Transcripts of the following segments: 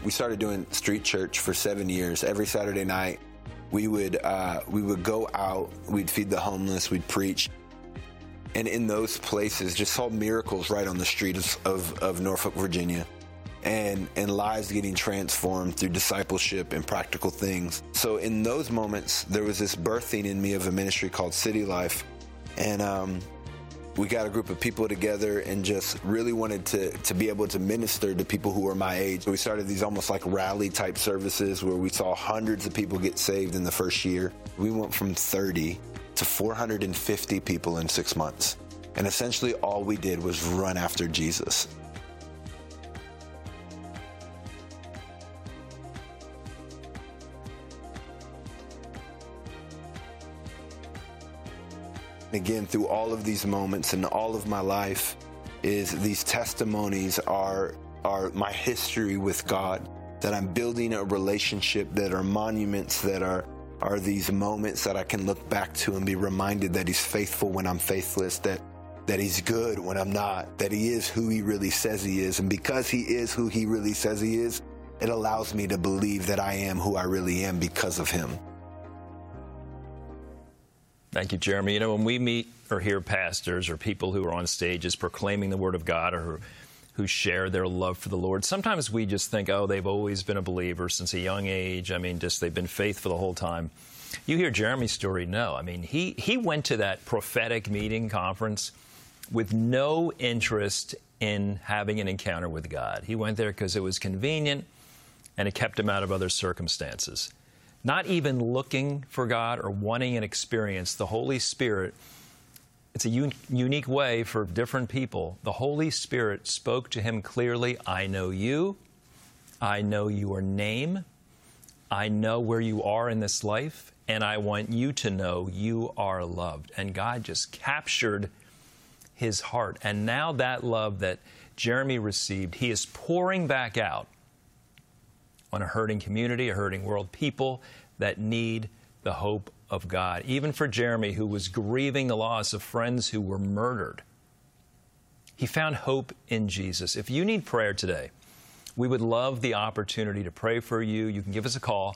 We started doing street church for 7 years. Every Saturday night, we would go out, we'd feed the homeless, we'd preach. And in those places, just saw miracles right on the streets of Norfolk, Virginia. And lives getting transformed through discipleship and practical things. So in those moments, there was this birthing in me of a ministry called City Life. And we got a group of people together and just really wanted to be able to minister to people who were my age. We started these almost like rally type services where we saw hundreds of people get saved in the first year. We went from 30 to 450 people in 6 months. And essentially all we did was run after Jesus. Again, through all of these moments and all of my life, is these testimonies are my history with God, that I'm building a relationship, that are monuments, that are these moments that I can look back to and be reminded that He's faithful when I'm faithless, that He's good when I'm not, that He is who He really says He is. And because He is who He really says He is, it allows me to believe that I am who I really am because of Him. Thank you, Jeremy. You know, when we meet or hear pastors or people who are on stages proclaiming the Word of God or who share their love for the Lord, sometimes we just think, oh, they've always been a believer since a young age. I mean, just they've been faithful the whole time. You hear Jeremy's story, no. I mean, he went to that prophetic meeting conference with no interest in having an encounter with God. He went there because it was convenient and it kept him out of other circumstances. Not even looking for God or wanting an experience, the Holy Spirit, it's a unique way for different people. The Holy Spirit spoke to him clearly, I know you, I know your name, I know where you are in this life, and I want you to know you are loved. And God just captured his heart. And now that love that Jeremy received, he is pouring back out on a hurting community, a hurting world, people that need the hope of God. Even for Jeremy, who was grieving the loss of friends who were murdered, he found hope in Jesus. If you need prayer today, we would love the opportunity to pray for you. You can give us a call,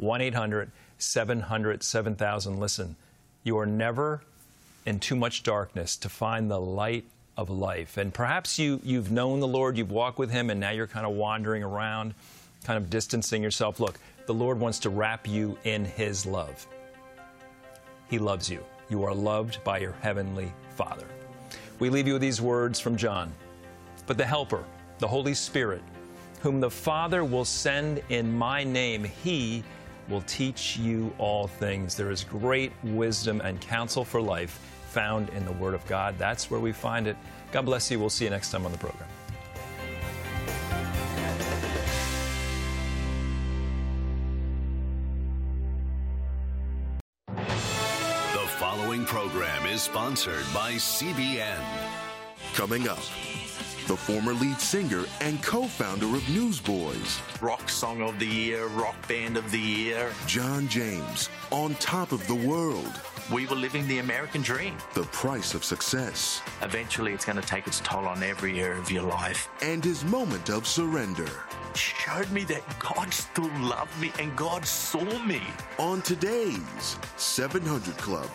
1-800-700-7000. Listen, you are never in too much darkness to find the light of life. And perhaps you've known the Lord, you've walked with Him, and now you're kind of wandering around, kind of distancing yourself. Look, the Lord wants to wrap you in His love. He loves you. You are loved by your Heavenly Father. We leave you with these words from John. But the Helper, the Holy Spirit, whom the Father will send in my name, He will teach you all things. There is great wisdom and counsel for life found in the Word of God. That's where we find it. God bless you. We'll see you next time on the program. The following program is sponsored by CBN. Coming up, the former lead singer and co-founder of Newsboys, Rock Song of the Year, Rock Band of the Year, John James, on top of the world. We were living the American dream. The price of success. Eventually, it's going to take its toll on every area of your life. And his moment of surrender. Showed me that God still loved me and God saw me. On today's 700 Club.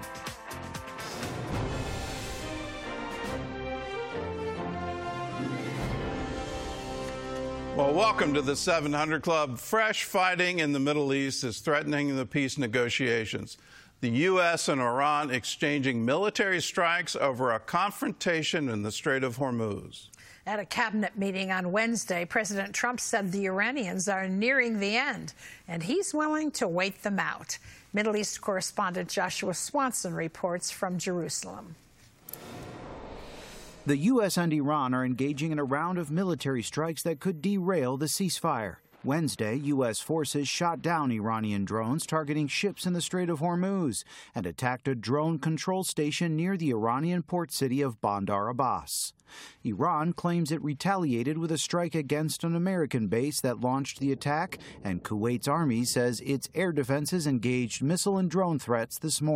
Well, welcome to the 700 Club. Fresh fighting in the Middle East is threatening the peace negotiations. The U.S. and Iran exchanging military strikes over a confrontation in the Strait of Hormuz. At a cabinet meeting on Wednesday, President Trump said the Iranians are nearing the end, and he's willing to wait them out. Middle East correspondent Joshua Swanson reports from Jerusalem. The U.S. and Iran are engaging in a round of military strikes that could derail the ceasefire. Wednesday, U.S. forces shot down Iranian drones targeting ships in the Strait of Hormuz and attacked a drone control station near the Iranian port city of Bandar Abbas. Iran claims it retaliated with a strike against an American base that launched the attack, and Kuwait's army says its air defenses engaged missile and drone threats this morning.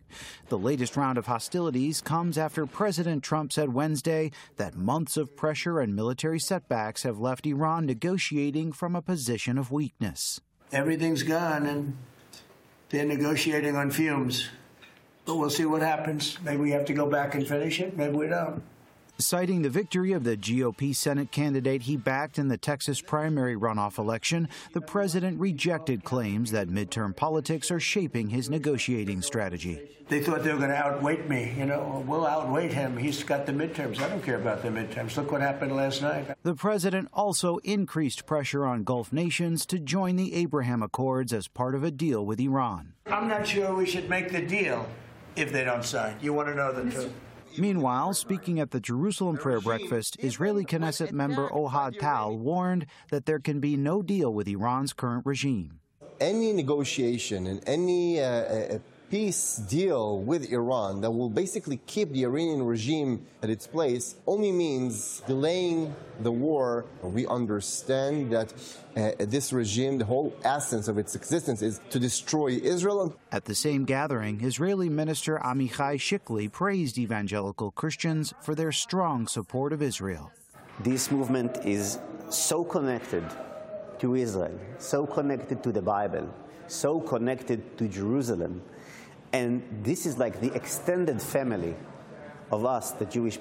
The latest round of hostilities comes after President Trump said Wednesday that months of pressure and military setbacks have left Iran negotiating from a position of weakness. Everything's gone, and they're negotiating on fumes. But we'll see what happens. Maybe we have to go back and finish it. Maybe we don't. Citing the victory of the GOP Senate candidate he backed in the Texas primary runoff election, the president rejected claims that midterm politics are shaping his negotiating strategy. They thought they were going to outweight me. We'll outweight him. He's got the midterms. I don't care about the midterms. Look what happened last night. The president also increased pressure on Gulf nations to join the Abraham Accords as part of a deal with Iran. I'm not sure we should make the deal if they don't sign. You want to know the truth? Meanwhile, speaking at the Jerusalem prayer breakfast, Israeli Knesset member Ohad Tal warned that there can be no deal with Iran's current regime. Any negotiation and any peace deal with Iran that will basically keep the Iranian regime at its place only means delaying the war. We understand that this regime, the whole essence of its existence is to destroy Israel. At the same gathering, Israeli Minister Amichai Shikli praised evangelical Christians for their strong support of Israel. This movement is so connected to Israel, so connected to the Bible, so connected to Jerusalem. And this is like the extended family of us, the Jewish